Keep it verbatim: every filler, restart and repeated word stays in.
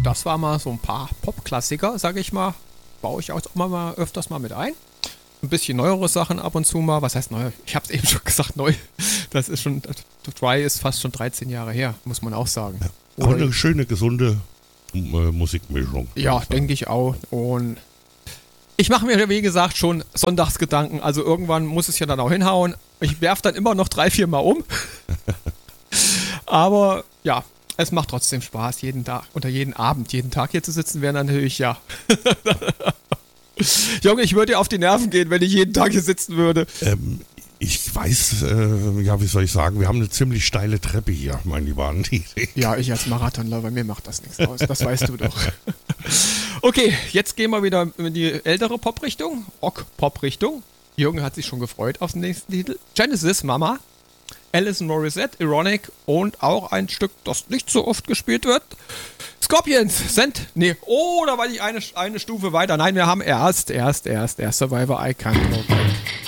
das war mal so ein paar Pop-Klassiker, sag ich mal. Baue ich auch mal, mal öfters mal mit ein. Ein bisschen neuere Sachen ab und zu mal. Was heißt neu? Ich habe es eben schon gesagt, neu. Das ist schon, Dry ist fast schon dreizehn Jahre her, muss man auch sagen. Ja, aber eine schöne, gesunde äh, Musikmischung. Ja, denke ich auch. Und ich mache mir, wie gesagt, schon Sonntagsgedanken. Also irgendwann muss es ja dann auch hinhauen. Ich werfe dann immer noch drei, vier Mal um. Aber ja, es macht trotzdem Spaß, jeden Tag oder jeden Abend, jeden Tag hier zu sitzen, wäre natürlich, ja. Junge, ich würde dir auf die Nerven gehen, wenn ich jeden Tag hier sitzen würde. Ähm, ich weiß, äh, ja, wie soll ich sagen, wir haben eine ziemlich steile Treppe hier, mein lieber Andi. Ja, ich als Marathonler, bei mir macht das nichts aus, das weißt du doch. Okay, jetzt gehen wir wieder in die ältere Pop-Richtung, Rock-Pop-Richtung. Jürgen hat sich schon gefreut auf den nächsten Titel. Genesis, Mama, Alison Morissette, Ironic und auch ein Stück, das nicht so oft gespielt wird. Scorpions sind, nee, oh, da war ich eine, eine Stufe weiter. Nein, wir haben erst, erst, erst, erst Survivor I Can't Go Back.